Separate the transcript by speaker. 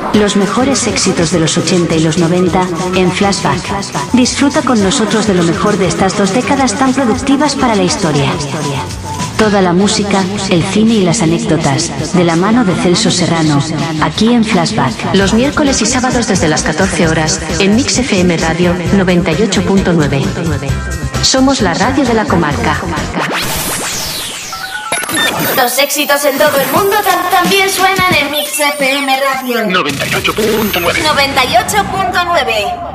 Speaker 1: Los mejores éxitos de los 80 y los 90 en Flashback. Disfruta con nosotros de lo mejor de estas 2 décadas tan productivas para la historia. Toda la música, el cine y las anécdotas, de la mano de Celso Serrano, aquí en Flashback.
Speaker 2: Los miércoles y sábados desde las 14 horas, en Mix FM Radio 98.9. Somos la radio de la comarca.
Speaker 3: Los éxitos en todo el mundo también suenan en Mix FM Radio
Speaker 4: 98.9.
Speaker 3: 98.9.